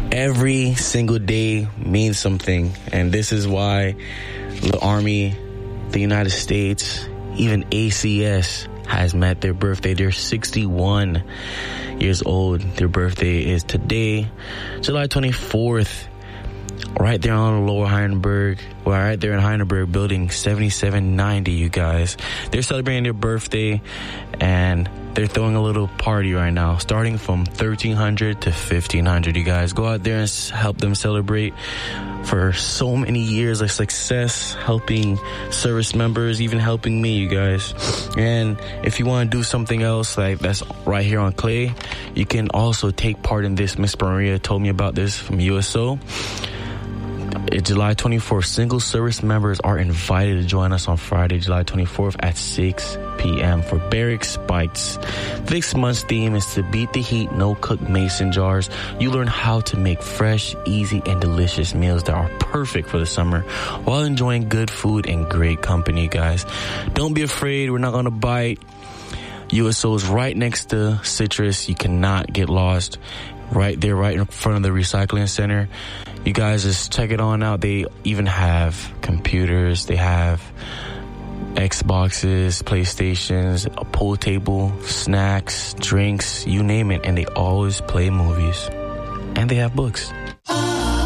Every single day means something, and this is why the Army, the United States, even ACS has met their birthday. They're 61 years old. Their birthday is today, July 24th, right there on Lower Heidelberg, right there in Heidelberg, building 7790, you guys. They're celebrating their birthday, and they're throwing a little party right now, starting from 1,300 to 1,500, you guys. Go out there and help them celebrate for so many years of success, helping service members, even helping me, you guys. And if you want to do something else like that's right here on Clay, you can also take part in this. Miss Maria told me about this from USO. It's July 24th. Single service members are invited to join us on Friday, July 24th at 6 p.m. for Barracks Bites. This month's theme is to beat the heat, no-cook mason jars. You learn how to make fresh, easy, and delicious meals that are perfect for the summer while enjoying good food and great company, guys. Don't be afraid. We're not going to bite. USO is right next to Citrus. You cannot get lost. Right there, right in front of the recycling center. You guys just check it on out. They even have computers. They have Xboxes, PlayStations, a pool table, snacks, drinks, you name it. And they always play movies. And they have books.